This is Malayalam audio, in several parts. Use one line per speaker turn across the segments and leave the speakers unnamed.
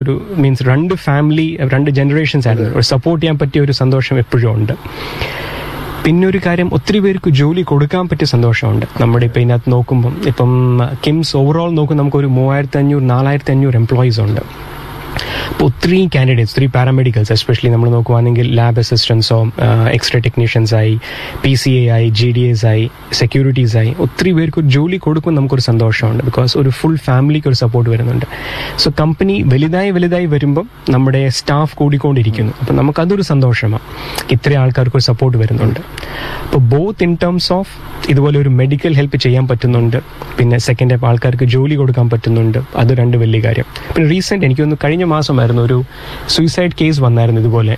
ഒരു മീൻസ് രണ്ട് ഫാമിലി, രണ്ട് ജനറേഷൻസ് ആയിരുന്നു. ഒരു സപ്പോർട്ട് ചെയ്യാൻ പറ്റിയ ഒരു സന്തോഷം എപ്പോഴും ഉണ്ട്. പിന്നെ ഒരു കാര്യം, ഒത്തിരി പേർക്ക് ജോലി കൊടുക്കാൻ പറ്റിയ സന്തോഷമുണ്ട്. നമ്മുടെ ഇപ്പം ഇതിനകത്ത് നോക്കുമ്പം, ഇപ്പം കിംസ് ഓവറോൾ നോക്കുമ്പോൾ നമുക്കൊരു 3500-4500 എംപ്ലോയീസ് ഉണ്ട്. അപ്പോൾ ഒത്തിരി കാൻഡിഡേറ്റ്സ്, ഒത്തിരി പാരാമെഡിക്കൽസ്, എസ്പെഷ്യലി നമ്മൾ നോക്കുവാണെങ്കിൽ ലാബ് അസിസ്റ്റൻസോ, എക്സ്റേ ടെക്നീഷ്യൻസ് ആയി, PCA ആയി, GDAs ആയി, സെക്യൂരിറ്റീസ് ആയി, ഒത്തിരി പേർക്ക് ഒരു ജോലി കൊടുക്കുമ്പോൾ നമുക്കൊരു സന്തോഷമുണ്ട്. ബിക്കോസ് ഒരു ഫുൾ ഫാമിലിക്ക് ഒരു സപ്പോർട്ട് വരുന്നുണ്ട്. സോ കമ്പനി വലുതായി വരുമ്പം നമ്മുടെ സ്റ്റാഫ് കൂടിക്കൊണ്ടിരിക്കുന്നു. അപ്പം നമുക്കതൊരു സന്തോഷമാണ്, ഇത്രയും ആൾക്കാർക്ക് ഒരു സപ്പോർട്ട് വരുന്നുണ്ട്. അപ്പോൾ ബോത്ത് ഇൻ ടേംസ് ഓഫ് ഇതുപോലെ ഒരു മെഡിക്കൽ ഹെൽപ്പ് ചെയ്യാൻ പറ്റുന്നുണ്ട്, പിന്നെ സെക്കൻഡ് ആൾക്കാർക്ക് ജോലി കൊടുക്കാൻ പറ്റുന്നുണ്ട്. അത് രണ്ട് വലിയ കാര്യം. പിന്നെ റീസെന്റ് എനിക്കൊന്ന് കഴിഞ്ഞ മാസമായിരുന്നു ഒരു സൂയിസൈഡ് കേസ് വന്നായിരുന്നു. ഇതുപോലെ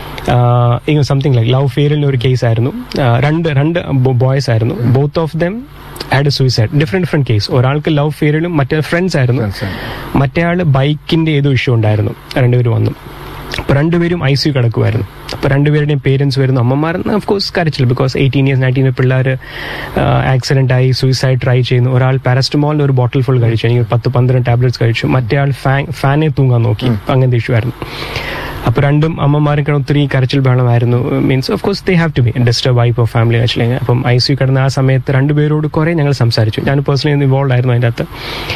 സംതിങ് ലൈക്ക് ലവ് ഫെയറിൽ ഒരു കേസ് ആയിരുന്നു. രണ്ട് ബോയ്സ് ആയിരുന്നു. Both of them had A suicide. Different case. ഒരാൾക്ക് ലവ് ഫെയറിലും മറ്റേ ഫ്രണ്ട്സ് ആയിരുന്നു. മറ്റേ ആള് ബൈക്കിന്റെ ഏതോ ഇഷ്യൂ ഉണ്ടായിരുന്നു. രണ്ടുപേരും വന്നു. അപ്പൊ രണ്ടുപേരും ICU കിടക്കുമായിരുന്നു. അപ്പൊ രണ്ടുപേരുടെയും പേരൻസ് വരുന്നു. അമ്മമാരെന്ന് ഓഫ്കോഴ്സ് കരച്ചില്ല. ബിക്കോസ് 18 years 19 years പിള്ളേർ ആക്സിഡന്റ് ആയി സൂയിസൈഡ് ട്രൈ ചെയ്യുന്നു. ഒരാൾ പാരസ്റ്റമോളിന്റെ ഒരു ബോട്ടിൽ ഫുൾ കഴിച്ചു, എനിക്ക് 10-12 ടാബ്ലറ്റ്സ് കഴിച്ചു. മറ്റേ ആൾ ഫാനെ തൂങ്ങാൻ നോക്കി. അങ്ങനത്തെ ഇഷ്യൂ ആയിരുന്നു. അപ്പൊ രണ്ടും അമ്മമാരും ഒത്തിരി കരച്ചിൽ ബഹളമായിരുന്നു. Means of course they have to B disturb ആയി ഇപ്പോൾ ഫാമിലി ആക്ച്വലി. അപ്പം ICU കിടന്ന ആ സമയത്ത് രണ്ടുപേരോട് കുറെ ഞങ്ങൾ സംസാരിച്ചു. ഞാൻ പേഴ്സണലി ഇൻവോൾവ് ആയിരുന്നു അതിൻ്റെ അകത്ത്.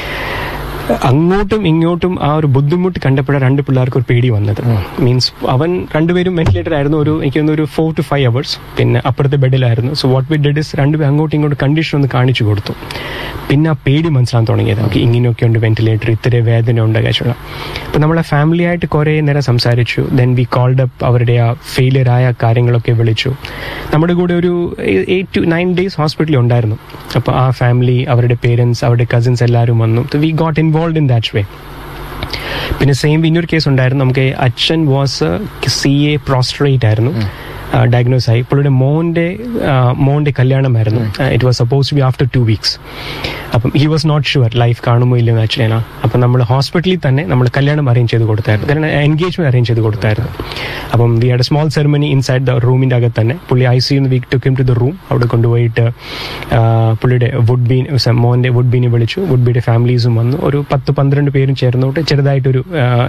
അങ്ങോട്ടും ഇങ്ങോട്ടും ആ ഒരു ബുദ്ധിമുട്ട് കണ്ടപ്പോഴാണ് രണ്ട് പിള്ളേർക്ക് ഒരു പേടി വന്നത്. മീൻസ് അവൻ രണ്ടുപേരും വെന്റിലേറ്റർ ആയിരുന്നു. എനിക്കൊന്നൊരു 4 to 5 hours. പിന്നെ അപ്പുറത്തെ ബെഡിലായിരുന്നു. So what we did is രണ്ടുപേരും അങ്ങോട്ടും ഇങ്ങോട്ടും കണ്ടീഷൻ ഒന്ന് കാണിച്ചു കൊടുത്തു. പിന്നെ ആ പേടി മനസ്സിലാൻ തുടങ്ങിയത്. ഓക്കെ, ഇങ്ങനെയൊക്കെ ഉണ്ട് വെന്റിലേറ്റർ, ഇത്ര വേദന ഉണ്ട് കാഴ്ചയുള്ള. അപ്പൊ നമ്മളെ ഫാമിലി ആയിട്ട് കുറെ നേരം സംസാരിച്ചു. ദെൻ വി കോൾഡ് അപ്പ് അവരുടെ ആ ഫെയിലിയർ ആയ കാര്യങ്ങളൊക്കെ വിളിച്ചു. നമ്മുടെ കൂടെ ഒരു 8 to 9 days ഹോസ്പിറ്റലിൽ ഉണ്ടായിരുന്നു. അപ്പൊ ആ ഫാമിലി, അവരുടെ പേരൻസ്, അവരുടെ കസിൻസ് എല്ലാവരും വന്നു. We got involve in that way. പിന്നെ സെയിം ഇന്നൊരു കേസ് ഉണ്ടായിരുന്നു. നമുക്ക് അച്ഛൻ വാസ് CA പ്രോസ്ട്രേറ്റ് ആയിരുന്നു, ഡയഗ്നോസ് ആയി. പുള്ളിയുടെ മോന്റെ കല്യാണമായിരുന്നു. It was suppose to B after 2 weeks. അപ്പം he was not sure life കാണുമോ ഇല്ലെന്ന് ആക്ച്വലി. അപ്പം നമ്മൾ ഹോസ്പിറ്റലിൽ തന്നെ നമ്മൾ കല്യാണം അറേഞ്ച് ചെയ്ത് കൊടുത്തായിരുന്നു, കാരണം എൻഗേജ്മെന്റ് അറേഞ്ച് ചെയ്ത് കൊടുത്തായിരുന്നു. അപ്പം we had A small ceremony inside the റൂമിന്റെ അകത്ത് തന്നെ. പുള്ളി ICU we took him to the room. അവിടെ കൊണ്ടുപോയിട്ട് പുള്ളിയുടെ മോന്റെ വുഡ് ബീനെ വിളിച്ചു. വുഡ് ബീയുടെ ഫാമിലീസും വന്നു. ഒരു 10-12 പേരും ചേർന്നോട്ട് ചെറുതായിട്ടൊരു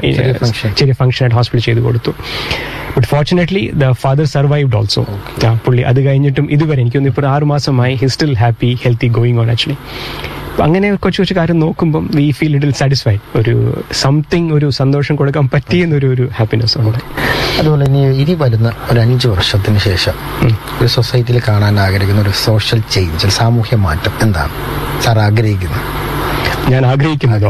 ചെറിയ ഫംഗ്ഷൻ ആയിട്ട് ഹോസ്പിറ്റൽ ചെയ്ത് കൊടുത്തു. But fortunately the father survived also. പുള്ളി അത് കഴിഞ്ഞിട്ടും ഇതുവരെ എനിക്കൊന്ന് ഇപ്പോൾ 6 മാസമായി he still happy, healthy, going on actually. അങ്ങനെ കൊച്ചു കാര്യം നോക്കുമ്പം വി ഫീൽ ലിറ്റിൽ സാറ്റിസ്ഫൈഡ്. ഒരു സംതിങ്, ഒരു സന്തോഷം കൊടുക്കാൻ പറ്റിയെന്നൊരു ഹാപ്പിനെസ് ഉണ്ട്.
അതുപോലെ ഇനി വരുന്ന ഒരു 5 വർഷത്തിന് ശേഷം ഒരു സൊസൈറ്റിയിൽ കാണാൻ ആഗ്രഹിക്കുന്ന ഒരു സോഷ്യൽ ചേഞ്ച്, സാമൂഹ്യ മാറ്റം എന്താണ് സാർ ആഗ്രഹിക്കുന്നത്?
ഞാൻ ആഗ്രഹിക്കുന്നതോ,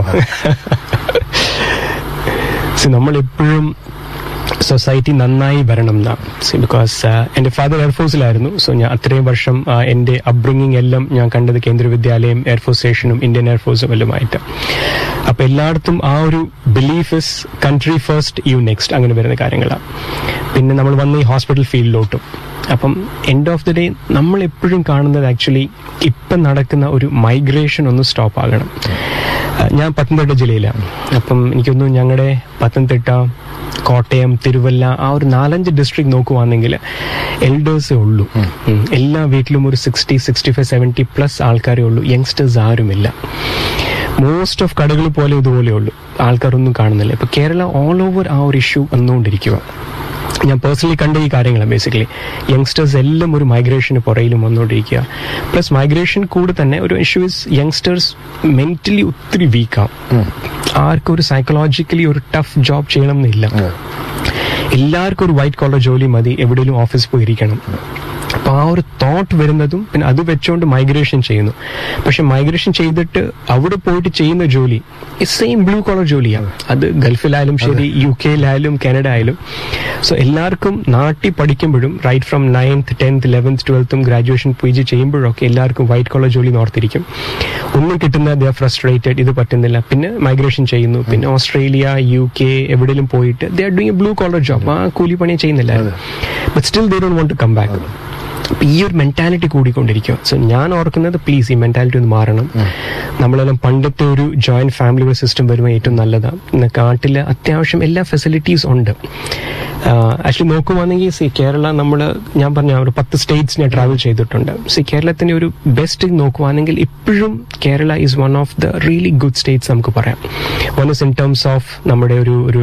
നമ്മളെപ്പോഴും സൊസൈറ്റി നന്നായി വരണം എന്നാണ്. ബിക്കോസ് എൻ്റെ ഫാദർ എയർഫോഴ്സിലായിരുന്നു. സോ ഞാൻ അത്രയും വർഷം എൻ്റെ അപ്ബ്രിങ്ങിങ് എല്ലാം ഞാൻ കണ്ടത് കേന്ദ്ര വിദ്യാലയം, എയർഫോഴ്സ് സ്റ്റേഷനും ഇന്ത്യൻ എയർഫോഴ്സും എല്ലാമായിട്ട്. അപ്പൊ എല്ലായിടത്തും ആ ഒരു belief is country first, you next, അങ്ങനെ വരുന്ന കാര്യങ്ങളാണ്. പിന്നെ നമ്മൾ വന്ന് ഈ ഹോസ്പിറ്റൽ ഫീൽഡിലോട്ടും. അപ്പം എൻഡ് ഓഫ് ദി ഡേ നമ്മൾ എപ്പോഴും കാണുന്നത് ആക്ച്വലി ഇപ്പം നടക്കുന്ന ഒരു മൈഗ്രേഷൻ ഒന്ന് സ്റ്റോപ്പ് ആകണം. ഞാൻ പത്തനംതിട്ട ജില്ലയിലാണ്. അപ്പം എനിക്കൊന്നും ഞങ്ങളുടെ പത്തനംതിട്ട, കോട്ടയം, തിരുവല്ല ആ ഒരു 4-5 ഡിസ്ട്രിക്ട് നോക്കുവാണെങ്കിൽ എൽഡേഴ്സേ ഉള്ളൂ. എല്ലാ വീട്ടിലും ഒരു 60, 65, 70+ ആൾക്കാരേ ഉള്ളൂ. യങ്സ്റ്റേഴ്സ് ആരുമില്ല. മോസ്റ്റ് ഓഫ് കടകൾ പോലെ ഇതുപോലെ ഉള്ളൂ, ആൾക്കാരൊന്നും കാണുന്നില്ല. ഇപ്പൊ കേരള ഓൾ ഓവർ ആ ഒരു ഇഷ്യൂ വന്നുകൊണ്ടിരിക്കുക. ഞാൻ പേഴ്സണലി കണ്ട ഈ കാര്യങ്ങളാണ്. ബേസിക്കലി യങ്സ്റ്റേഴ്സ് എല്ലാം ഒരു മൈഗ്രേഷന് പുറയിലും വന്നുകൊണ്ടിരിക്കുക. പ്ലസ് മൈഗ്രേഷൻ കൂടെ തന്നെ ഒരു ഇഷ്യൂ ഇസ് യങ്സ്റ്റേഴ്സ് മെന്റലി ഒത്തിരി വീക്കാവും. ആർക്കും ഒരു സൈക്കോളജിക്കലി ഒരു ടഫ് ജോബ് ചെയ്യണം എന്നില്ല. എല്ലാവർക്കും ഒരു വൈറ്റ് കോളർ ജോലി മതി, എവിടെയെങ്കിലും ഓഫീസിൽ പോയി ഇരിക്കണം. അപ്പൊ ആ ഒരു തോട്ട് വരുന്നതും പിന്നെ അത് വെച്ചുകൊണ്ട് മൈഗ്രേഷൻ ചെയ്യുന്നു. പക്ഷെ മൈഗ്രേഷൻ ചെയ്തിട്ട് അവിടെ പോയിട്ട് ചെയ്യുന്ന ജോലി സെയിം ബ്ലൂ കോളർ ജോലിയാണ്. അത് ഗൾഫിലായാലും ശരി, UK കാനഡ ആയാലും. സോ എല്ലാവർക്കും നാട്ടിൽ പഠിക്കുമ്പോഴും right from 9th 10th 11th 12th graduation PG ചെയ്യുമ്പോഴൊക്കെ എല്ലാവർക്കും വൈറ്റ് കോളർ ജോലി ഓർത്തിരിക്കും. ഒന്നും കിട്ടുന്ന ദേ ആർ ഫ്രസ്ട്രേറ്റഡ്, ഇത് പറ്റുന്നില്ല. പിന്നെ മൈഗ്രേഷൻ ചെയ്യുന്നു. പിന്നെ ഓസ്ട്രേലിയ, UK എവിടെയെങ്കിലും പോയിട്ട് they are doing A blue collar job. ആ കൂലി പണി ചെയ്യുന്നില്ല. But still they don't want to come back. ഈ ഒരു മെന്റാലിറ്റി കൂടിക്കൊണ്ടിരിക്കുക. സോ ഞാൻ ഓർക്കുന്നത് പ്ലീസ് ഈ മെന്റാലിറ്റി ഒന്ന് മാറണം. നമ്മളെല്ലാം പണ്ടത്തെ ഒരു ജോയിന്റ് ഫാമിലി സിസ്റ്റം വരുമ്പോൾ ഏറ്റവും നല്ലതാണ്. ഇന്ന് കാട്ടിൽ അത്യാവശ്യം എല്ലാ ഫെസിലിറ്റീസ് ഉണ്ട്. ആക്ച്വലി നോക്കുവാണെങ്കിൽ കേരള ഞാൻ പറഞ്ഞ ഒരു 10 സ്റ്റേറ്റ്സ് ഞാൻ ട്രാവൽ ചെയ്തിട്ടുണ്ട്. കേരളത്തിന്റെ ഒരു ബെസ്റ്റ് നോക്കുവാണെങ്കിൽ ഇപ്പോഴും Kerala is one of the really good States നമുക്ക് പറയാം. One is in terms of നമ്മുടെ ഒരു